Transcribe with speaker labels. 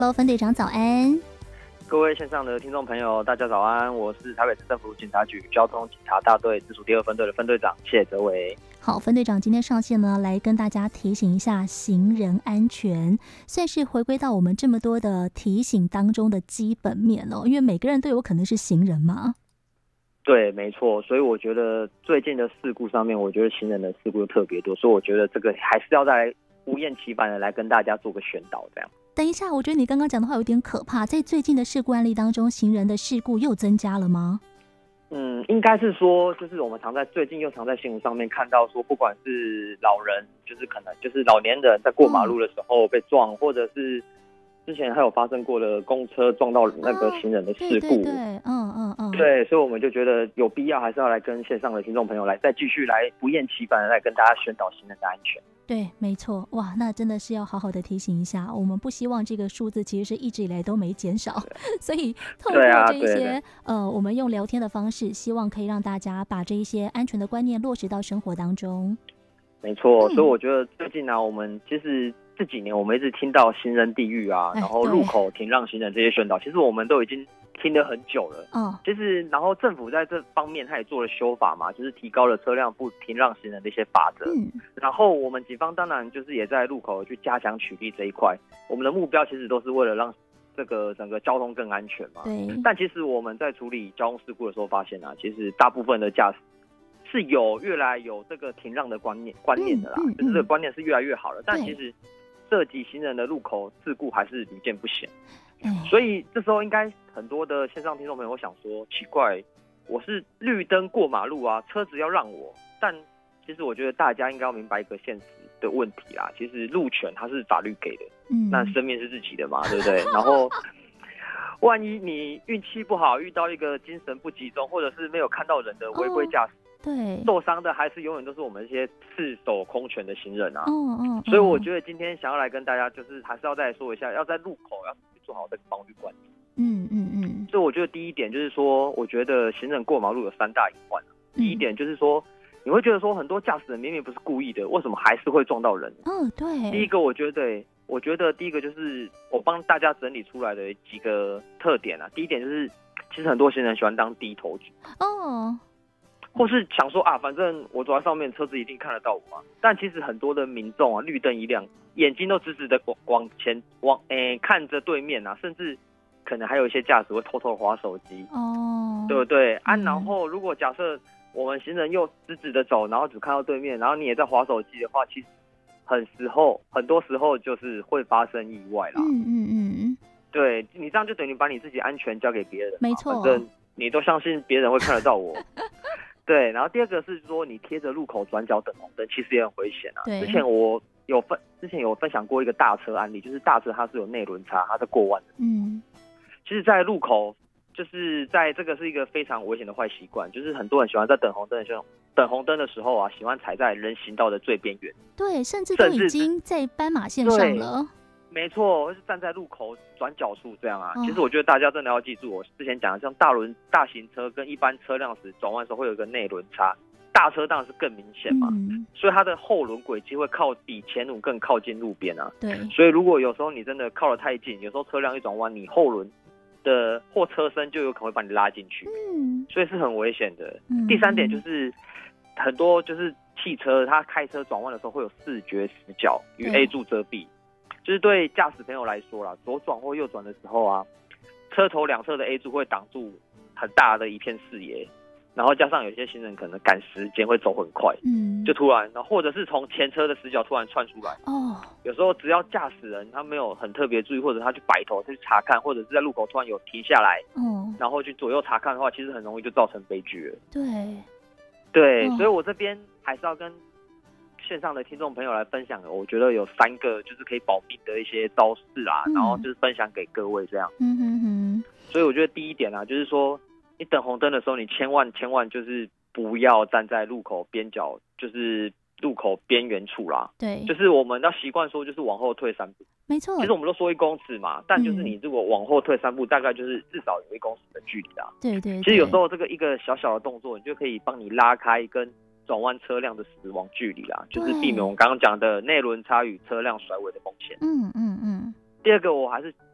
Speaker 1: Hello， 分队长早安。
Speaker 2: 各位线上的听众朋友，大家早安，我是台北市政府警察局交通警察大队直属第2分队的分队长谢哲维。
Speaker 1: 好，分队长今天上线呢，来跟大家提醒一下行人安全，算是回归到我们这么多的提醒当中的基本面哦，因为每个人都有可能是行人嘛。
Speaker 2: 对，没错，所以我觉得最近的事故上面，我觉得行人的事故特别多，所以我觉得这个还是要再不厌其烦的来跟大家做个宣导，这样。
Speaker 1: 等一下，我觉得你刚刚讲的话有点可怕，在最近的事故案例当中，行人的事故又增加了吗？
Speaker 2: 应该是说，就是我们最近又常在新闻上面看到说，不管是老人，就是可能就是老年人在过马路的时候被撞，或者是之前还有发生过的公车撞到那个行人的事故，对，所以我们就觉得有必要还是要来跟线上的听众朋友来再继续来不厌其烦的来跟大家宣导行人的安全。
Speaker 1: 对，没错，哇，那真的是要好好的提醒一下，我们不希望这个数字其实是一直以来都没减少，所以透过这一些我们用聊天的方式，希望可以让大家把这一些安全的观念落实到生活当中。
Speaker 2: 没错，所以我觉得最近呢，我们其实这几年我们一直听到行人地狱啊，然后路口停让行人这些宣导，其实我们都已经听了很久了。就是然后政府在这方面他也做了修法嘛，就是提高了车辆不停让行人的一些法则。然后我们警方当然就是也在路口去加强取缔这一块，我们的目标其实都是为了让这个整个交通更安全嘛。但其实我们在处理交通事故的时候发现啊，其实大部分的驾驶是越来有这个停让的观念的啦，就是这个观念是越来越好了。但其实涉及行人的路口事故还是屡见不鲜。所以这时候应该很多的线上听众朋友会想说，奇怪，我是绿灯过马路啊，车子要让我，但其实我觉得大家应该要明白一个现实的问题啦，其实路权它是法律给的，那生命是自己的嘛，对不对？然后万一你运气不好，遇到一个精神不集中或者是没有看到人的违规驾驶，
Speaker 1: 对，
Speaker 2: 受伤的还是永远都是我们这些赤手空拳的行人啊。所以我觉得今天想要来跟大家，就是还是要再说一下，要在路口要做好这个防御管理。所以我觉得第一点就是说，我觉得行人过马路有3大隐患。第一点就是说，你会觉得说很多驾驶人明明不是故意的，为什么还是会撞到人？
Speaker 1: 对。
Speaker 2: 第一个我觉得第一个就是我帮大家整理出来的几个特点啊。第一点就是，其实很多行人喜欢当低头族。或是想说啊，反正我走在上面，车子一定看得到我嘛。但其实很多的民众啊，绿灯一亮，眼睛都直直的往前看着对面啊，甚至可能还有一些驾驶会偷偷的滑手机，对不对？然后如果假设我们行人又直直的走，然后只看到对面，然后你也在滑手机的话，其实很多时候就是会发生意外啦。对，你这样就等于把你自己安全交给别人，
Speaker 1: 没错，
Speaker 2: 反正你都相信别人会看得到我。对，然后第二个是说，你贴着路口转角等红灯，其实也很危险啊。之前有分享过一个大车案例，就是大车它是有内轮差，它在过弯的。其实，在路口，就是在这个是一个非常危险的坏习惯，就是很多人喜欢在等红灯的时候啊，喜欢踩在人行道的最边缘。对，
Speaker 1: 甚至都已经在斑马线上了。
Speaker 2: 没错，是站在路口转角处这样啊。其实我觉得大家真的要记住，我之前讲的，像大型车跟一般车辆时转弯的时候会有一个内轮差，大车当然是更明显嘛。所以它的后轮轨迹会比前轮更靠近路边啊。
Speaker 1: 对，
Speaker 2: 所以如果有时候你真的靠得太近，有时候车辆一转弯，你后轮的或车身就有可能会把你拉进去。所以是很危险的。第三点就是很多就是汽车它开车转弯的时候会有视觉死角与 A 柱遮蔽。就是对驾驶朋友来说啦，左转或右转的时候啊，车头两侧的 A 柱会挡住很大的一片视野，然后加上有些行人可能赶时间会走很快，就突然，然后或者是从前车的死角突然窜出来。有时候只要驾驶人他没有很特别注意，或者他去摆头去查看，或者是在路口突然有停下来，然后去左右查看的话，其实很容易就造成悲剧了。对，所以我这边还是要跟线上的听众朋友来分享，我觉得有3个就是可以保命的一些招式啊，然后就是分享给各位这样。所以我觉得第一点啊，就是说你等红灯的时候，你千万就是不要站在路口边角，就是路口边缘处啦。
Speaker 1: 对，
Speaker 2: 就是我们要习惯说，就是往后退3步。
Speaker 1: 没错。
Speaker 2: 其实我们都说1公尺嘛，但就是你如果往后退3步，大概就是至少有1公尺的距离啦。
Speaker 1: 对。
Speaker 2: 其实有时候这个一个小小的动作，你就可以帮你拉开跟转弯车辆的死亡距离啦，就是避免我们刚刚讲的内轮差与车辆甩尾的风险。第二个我还是